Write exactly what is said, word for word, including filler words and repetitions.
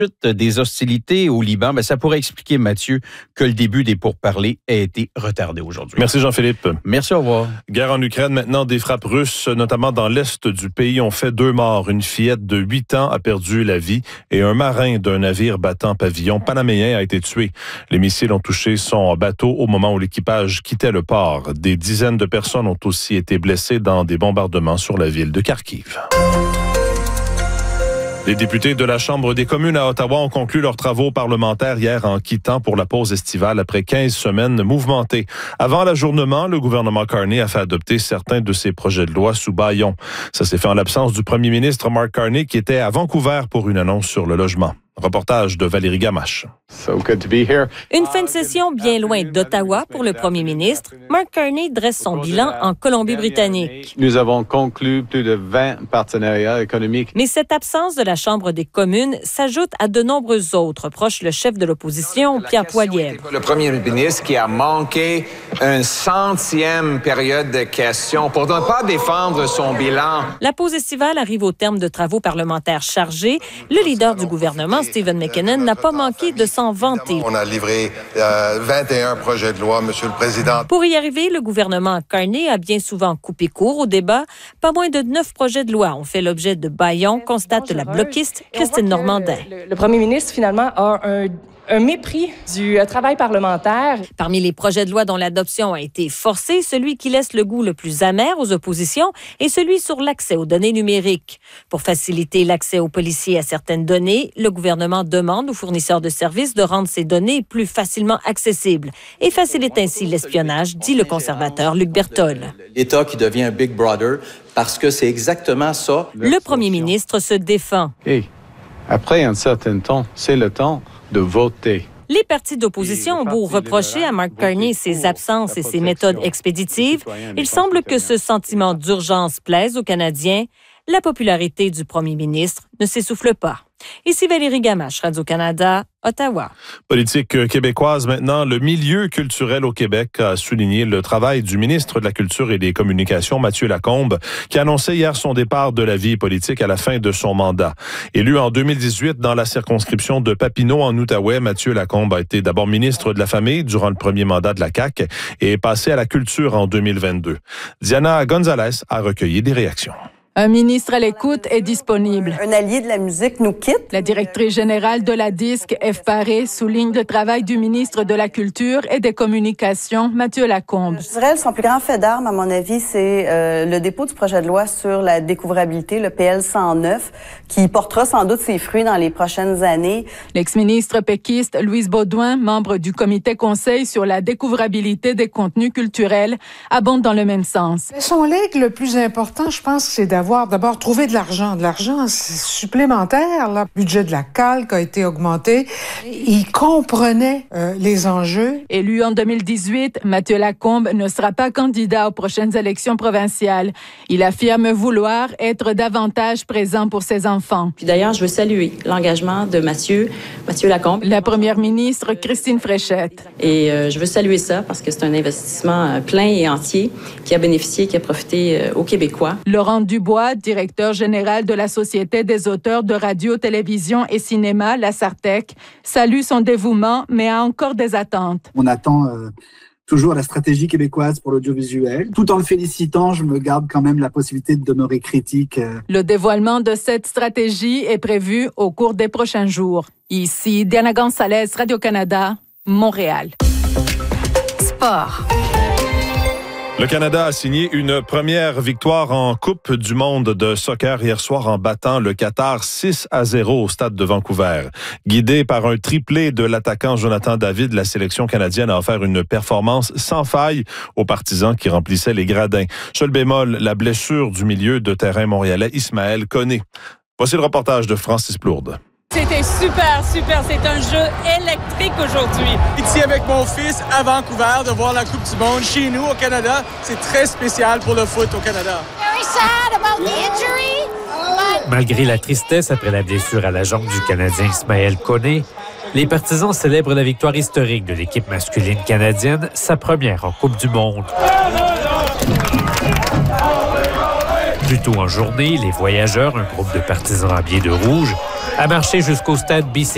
des hostilités au Liban, ben ça pourrait expliquer, Mathieu, que le début des pourparlers a été retardé aujourd'hui. Merci Jean-Philippe. Merci, au revoir. Guerre en Ukraine, maintenant des frappes russes, notamment dans l'est du pays, ont fait deux morts. Une fillette de huit ans a perdu la vie et un marin d'un navire battant pavillon panaméen a été tué. Les missiles ont touché son bateau au moment où l'équipage quittait le port. Des dizaines de personnes ont aussi été blessées dans des bombardements sur la ville de Kharkiv. Les députés de la Chambre des communes à Ottawa ont conclu leurs travaux parlementaires hier en quittant pour la pause estivale après quinze semaines mouvementées. Avant l'ajournement, le gouvernement Carney a fait adopter certains de ses projets de loi sous bâillon. Ça s'est fait en l'absence du premier ministre Mark Carney qui était à Vancouver pour une annonce sur le logement. Reportage de Valérie Gamache. So good to be here. Une fin de session bien loin d'Ottawa pour le premier ministre. Mark Carney dresse son bilan en Colombie-Britannique. Nous avons conclu plus de vingt partenariats économiques. Mais cette absence de la Chambre des communes s'ajoute à de nombreux autres, proche le chef de l'opposition, Pierre Poilievre. Le premier ministre qui a manqué une centième période de questions pour ne pas défendre son bilan. La pause estivale arrive au terme de travaux parlementaires chargés. Le leader du gouvernement, Stephen McKinnon, n'a pas manqué de s'en vanter. On a livré euh, vingt et un projets de loi, Monsieur le Président. Pour y arriver, le gouvernement Carney a bien souvent coupé court au débat. Pas moins de neuf projets de loi ont fait l'objet de bâillons, constate la bloquiste Christine Normandin. Le, le premier ministre, finalement, a un... un mépris du travail parlementaire. Parmi les projets de loi dont l'adoption a été forcée, celui qui laisse le goût le plus amer aux oppositions est celui sur l'accès aux données numériques. Pour faciliter l'accès aux policiers à certaines données, le gouvernement demande aux fournisseurs de services de rendre ces données plus facilement accessibles et facilite ainsi l'espionnage, dit le conservateur Luc Berthold. L'État qui devient un Big Brother, parce que c'est exactement ça. Le premier ministre se défend. Hey, après un certain temps, c'est le temps de voter. Les partis d'opposition ont beau reprocher à Mark Carney ses absences et ses méthodes expéditives, il semble que ce sentiment d'urgence plaise aux Canadiens. La popularité du premier ministre ne s'essouffle pas. Ici Valérie Gamache, Radio-Canada, Ottawa. Politique québécoise maintenant. Le milieu culturel au Québec a souligné le travail du ministre de la Culture et des Communications, Mathieu Lacombe, qui annonçait hier son départ de la vie politique à la fin de son mandat. Élu en deux mille dix-huit dans la circonscription de Papineau en Outaouais, Mathieu Lacombe a été d'abord ministre de la Famille durant le premier mandat de la C A Q et est passé à la Culture en deux mille vingt-deux. Diana Gonzalez a recueilli des réactions. Un ministre à l'écoute est disponible. Un allié de la musique nous quitte. La directrice générale de la Disque, Ève Paré, souligne le travail du ministre de la Culture et des Communications, Mathieu Lacombe. Je dirais son plus grand fait d'arme, à mon avis, c'est euh, le dépôt du projet de loi sur la découvrabilité, le P L cent neuf, qui portera sans doute ses fruits dans les prochaines années. L'ex-ministre péquiste Louise Baudouin, membre du comité conseil sur la découvrabilité des contenus culturels, abonde dans le même sens. Son legs, le plus important, je pense, c'est d'avoir Avoir d'abord trouvé de l'argent. De l'argent supplémentaire. Le budget de la C A L qui a été augmenté. Il comprenait euh, les enjeux. Élu en deux mille dix-huit, Mathieu Lacombe ne sera pas candidat aux prochaines élections provinciales. Il affirme vouloir être davantage présent pour ses enfants. Puis d'ailleurs, je veux saluer l'engagement de Mathieu, Mathieu Lacombe. La première ministre, Christine Fréchette. Et euh, je veux saluer ça parce que c'est un investissement plein et entier qui a bénéficié, qui a profité euh, aux Québécois. Laurent Dubois, directeur général de la Société des auteurs de radio, télévision et cinéma, la SARTEC, salue son dévouement, mais a encore des attentes. On attend euh, toujours la stratégie québécoise pour l'audiovisuel. Tout en le félicitant, je me garde quand même la possibilité de demeurer critique. Euh. Le dévoilement de cette stratégie est prévu au cours des prochains jours. Ici, Diana Gonzalez, Radio-Canada, Montréal. Sport. Le Canada a signé une première victoire en Coupe du monde de soccer hier soir en battant le Qatar six à zéro au stade de Vancouver. Guidé par un triplé de l'attaquant Jonathan David, la sélection canadienne a offert une performance sans faille aux partisans qui remplissaient les gradins. Seul bémol, la blessure du milieu de terrain montréalais Ismaël Koné. Voici le reportage de Francis Plourde. C'était super, super. C'est un jeu électrique aujourd'hui. Ici avec mon fils à Vancouver, de voir la Coupe du monde chez nous au Canada, c'est très spécial pour le foot au Canada. Very sad about the injury, but... Malgré la tristesse après la blessure à la jambe du Canadien Ismaël Koné, les partisans célèbrent la victoire historique de l'équipe masculine canadienne, sa première en Coupe du monde. Plus tôt en journée, les voyageurs, un groupe de partisans habillés de rouge, a marché jusqu'au stade B C